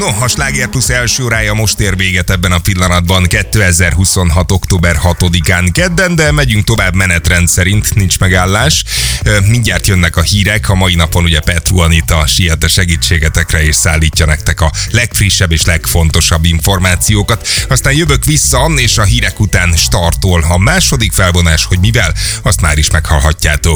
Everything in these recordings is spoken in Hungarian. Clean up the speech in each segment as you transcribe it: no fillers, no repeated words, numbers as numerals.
No, a Sláger Plus első órája most ér véget ebben a pillanatban, 2026. október 6-án kedden, de megyünk tovább menetrend szerint, nincs megállás. Mindjárt jönnek a hírek, a mai napon ugye Petru Anita siet a segítségetekre és szállítja nektek a legfrissebb és legfontosabb információkat. Aztán jövök vissza, és a hírek után startol a második felvonás, hogy mivel, azt már is meghallhatjátok.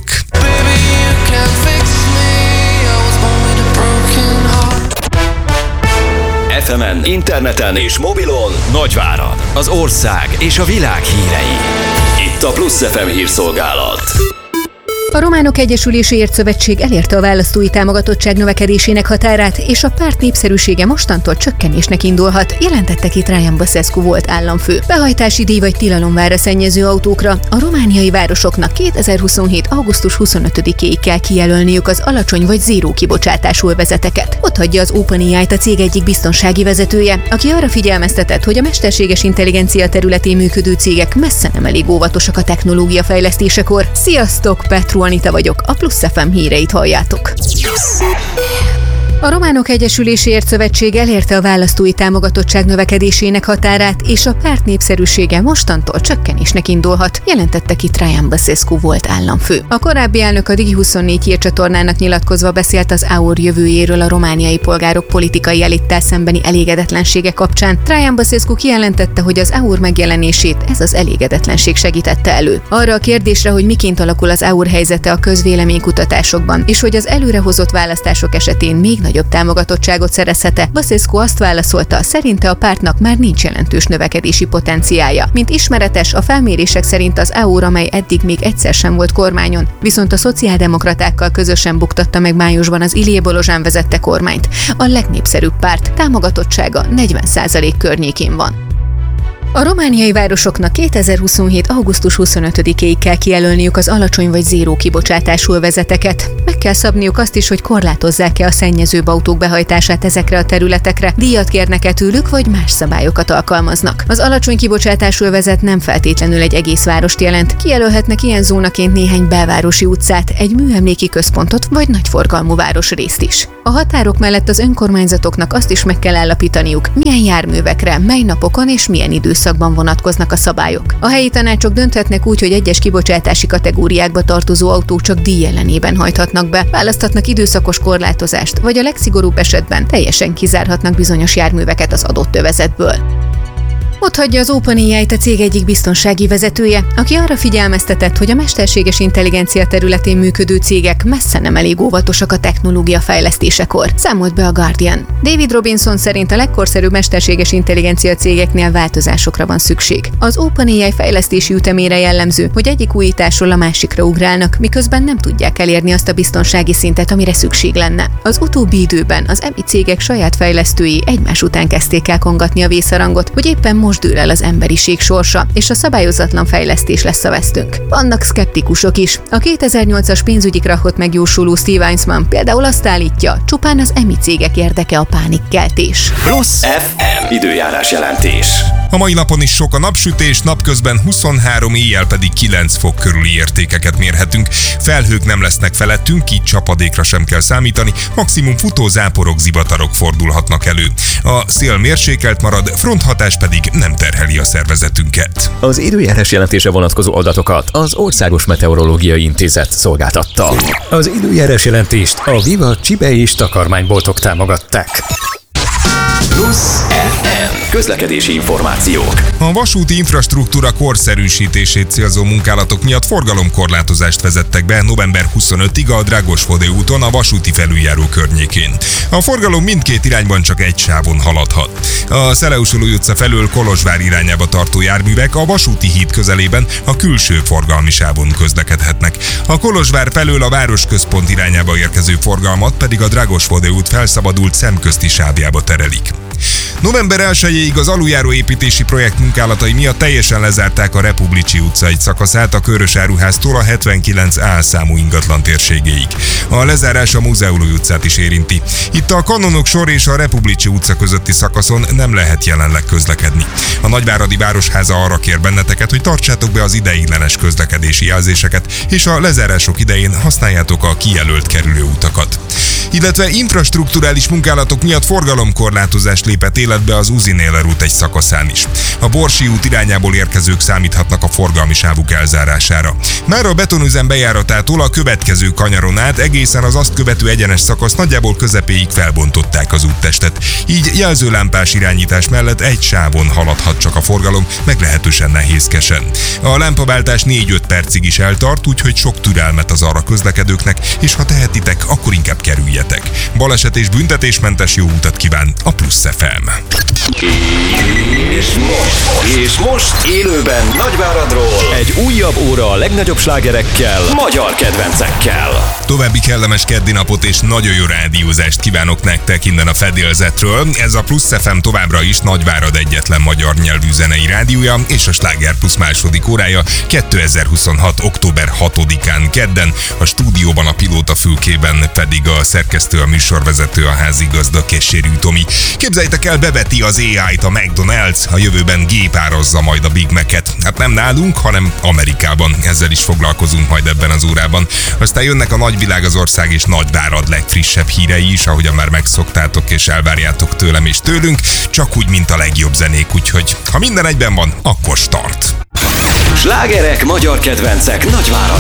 FM-en, interneten és mobilon Nagyvárad, az ország és a világ hírei. Itt a Plusz FM hírszolgálat. A Románok Egyesüléséért Szövetség elérte a választói támogatottság növekedésének határát, és a párt népszerűsége mostantól csökkenésnek indulhat, jelentette ki Traian Băsescu volt államfő. Behajtási díj vagy tilalom vár a szennyező autókra. A romániai városoknak 2027. augusztus 25-éig kell kijelölniük az alacsony vagy zéró kibocsátású övezeteket. Ott hagyja az OpenAI-t a cég egyik biztonsági vezetője, aki arra figyelmeztetett, hogy a mesterséges intelligencia területén működő cégek messze nem elég óvatosak a technológia fejlesztésekor. Sziasztok, Petru Anita vagyok, a Plusz FM híreit halljátok. A Románok Egyesüléséért Szövetség elérte a választói támogatottság növekedésének határát, és a párt népszerűsége mostantól csökkenésnek indulhat, jelentette ki Traian Băsescu volt államfő. A korábbi elnök a Digi24 hírcsatornának nyilatkozva beszélt az AUR jövőjéről a romániai polgárok politikai elittel szembeni elégedetlensége kapcsán. Traian Băsescu kijelentette, hogy az AUR megjelenését ez az elégedetlenség segítette elő. Arra a kérdésre, hogy miként alakul az AUR helyzete a közvéleménykutatásokban, és hogy az előrehozott választások esetén még nagyobb támogatottságot szerezhet-e, Băsescu azt válaszolta, szerinte a pártnak már nincs jelentős növekedési potenciálja. Mint ismeretes, a felmérések szerint az AUR, amely eddig még egyszer sem volt kormányon, viszont a szociáldemokratákkal közösen buktatta meg májusban az Ilie Bolozsán vezette kormányt. A legnépszerűbb párt támogatottsága 40% környékén van. A romániai városoknak 2027. augusztus 25-éig kell kijelölniük az alacsony vagy zéró kibocsátású övezeteket. Meg kell szabniuk azt is, hogy korlátozzák-e a szennyezőbb autók behajtását ezekre a területekre, díjat kérnek-e tőlük, vagy más szabályokat alkalmaznak. Az alacsony kibocsátású övezet nem feltétlenül egy egész várost jelent. Kijelölhetnek ilyen zónaként néhány belvárosi utcát, egy műemléki központot vagy nagyforgalmú városrészt is. A határok mellett az önkormányzatoknak azt is meg kell állapítaniuk, milyen járművekre, mely napokon és milyen időszakban vonatkoznak a szabályok. A helyi tanácsok dönthetnek úgy, hogy egyes kibocsátási kategóriákba tartozó autók csak díj ellenében hajthatnak be, választhatnak időszakos korlátozást, vagy a legszigorúbb esetben teljesen kizárhatnak bizonyos járműveket az adott övezetből. Ott hagyja az OpenAI-t a cég egyik biztonsági vezetője, aki arra figyelmeztetett, hogy a mesterséges intelligencia területén működő cégek messze nem elég óvatosak a technológia fejlesztésekor, számolt be a Guardian. David Robinson szerint a legkorszerűbb mesterséges intelligencia cégeknél változásokra van szükség. Az OpenAI fejlesztési ütemére jellemző, hogy egyik újításról a másikra ugrálnak, miközben nem tudják elérni azt a biztonsági szintet, amire szükség lenne. Az utóbbi időben az EMI cégek saját fejlesztői egymás után kezdték el kongatni a vészharangot, hogy éppen most dől el az emberiség sorsa, és a szabályozatlan fejlesztés lesz a vesztünk. Vannak szkeptikusok is. A 2008-as pénzügyi krachot megjósoló Steve Eisman például azt állítja, csupán az EMI cégek érdeke a pánikkeltés. Plusz FM időjárás jelentés. A mai napon is sok a napsütés, napközben 23, éjjel pedig 9 fok körüli értékeket mérhetünk. Felhők nem lesznek felettünk, így csapadékra sem kell számítani, maximum futózáporok, zivatarok fordulhatnak elő. A szél mérsékelt marad, fronthatás pedig nem terheli a szervezetünket. Az időjárás jelentése vonatkozó adatokat az Országos Meteorológiai Intézet szolgáltatta. Az időjárás jelentést a Viva Csibe és takarmányboltok támogatták. Plusz FM közlekedési információk. A vasúti infrastruktúra korszerűsítését célzó munkálatok miatt forgalomkorlátozást vezettek be november 25-ig a Dragosvode úton a vasúti felüljáró környékén. A forgalom mindkét irányban csak egy sávon haladhat. A Szeleusulói utca felől Kolozsvár irányába tartó járművek a vasúti híd közelében a külső forgalmi sávon közlekedhetnek. A Kolozsvár felől a városközpont irányába érkező forgalmat pedig a Dragosvode út felszabadult szemközti sávjába terelik. November 1-ig az aluljáróépítési projekt munkálatai miatt teljesen lezárták a Republicsi utca egy szakaszát a Körösáruháztól a 79A számú ingatlan térségéig. A lezárás a Múzeolói utcát is érinti. Itt a Kanonok sor és a Republicsi utca közötti szakaszon nem lehet jelenleg közlekedni. A Nagyváradi Városháza arra kér benneteket, hogy tartsátok be az ideiglenes közlekedési jelzéseket, és a lezárások idején használjátok a kijelölt kerülőutakat. illetve infrastrukturális munkálatok miatt forgalomkorlátozás lépett életbe az Uzinéler út egy szakaszán is. A Borsi út irányából érkezők számíthatnak a forgalmi sávuk elzárására. Már a betonüzem bejáratától a következő kanyaron át egészen az azt követő egyenes szakasz nagyjából közepéig felbontották az úttestet. Így jelzőlámpás irányítás mellett egy sávon haladhat csak a forgalom, meglehetősen nehézkesen. A lámpaváltás 4-5 percig is eltart, úgyhogy sok türelmet az arra közlekedőknek, és ha tehetitek, akkor inkább kerüljetek. Baleset és büntetésmentes jó utat kíván a Plusz FM. És most élőben Nagyváradról egy újabb óra a legnagyobb slágerekkel, magyar kedvencekkel. További kellemes keddi napot és nagyon jó rádiózást kívánok nektek innen a fedélzetről. Ez a Plusz FM továbbra is Nagyvárad egyetlen magyar nyelvű zenei rádiója, és a Sláger Plusz második órája 2026. október 6-án kedden, a stúdióban a pilóta fülkében pedig a szerkesztő, a műsorvezető, a házigazda Kessérű Tomi. Képzeljétek el, beveti az AI-t a McDonald's, a jövőben gépárazza majd a Big Mac-et. Hát nem nálunk, hanem Amerikában. Ezzel is foglalkozunk majd ebben az órában. Aztán jönnek a nagyvilág, az ország és Nagyvárad legfrissebb hírei is, ahogyan már megszoktátok és elvárjátok tőlem és tőlünk, csak úgy, mint a legjobb zenék, úgyhogy ha minden egyben van, akkor start! Slágerek, magyar kedvencek Nagyváradról.